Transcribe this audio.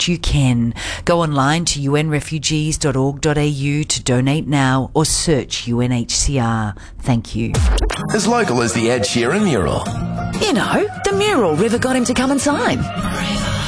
support you can. Go online to unrefugees.org.au to donate now or search UNHCR. Thank you. As local as the Ed Sheeran mural. You know, the mural River got him to come and sign.